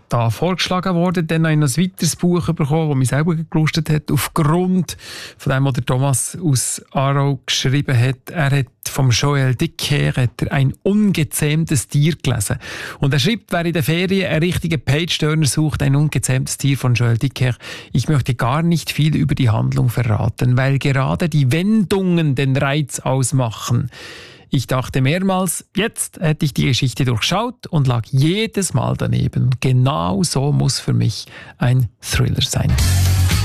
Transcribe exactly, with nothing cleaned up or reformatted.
da vorgeschlagen worden. Dann habe ich noch ein weiteres Buch bekommen, das mich selber gelustet hat, aufgrund von dem, was der Thomas aus Aarau geschrieben hat. Er hat vom Joël Dicker hat er ein ungezähmtes Tier gelesen. Und er schreibt, wer in der Ferien einen richtigen Page-Turner sucht, ein ungezähmtes Tier von Joël Dicker. Ich möchte gar nicht viel über die Handlung verraten, weil gerade die Wendungen den Reiz ausmachen. Ich dachte mehrmals, jetzt hätte ich die Geschichte durchschaut und lag jedes Mal daneben. Genau so muss für mich ein Thriller sein.